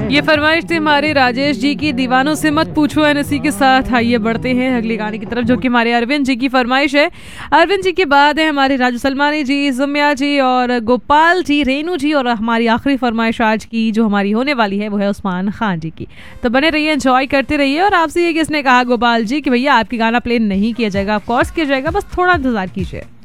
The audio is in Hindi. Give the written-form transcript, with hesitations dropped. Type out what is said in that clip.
ये फरमाइश थी हमारे राजेश जी की, दीवानों से मत पूछो। एंड इसी के साथ आइए बढ़ते हैं अगले गाने की तरफ, जो कि हमारे अरविंद जी की फरमाइश है। अरविंद जी के बाद है हमारे राजू सलमानी जी, जुम्या जी और गोपाल जी, रेनू जी, और हमारी आखिरी फरमाइश आज की जो हमारी होने वाली है वो है उस्मान खान जी की। तो बने रहिए, एंजॉय करते रहिए। और आपसे ये किसने कहा गोपाल जी कि भैया आपकी गाना प्ले नहीं किया जाएगा? ऑफकोर्स किया जाएगा, बस थोड़ा इंतजार कीजिए।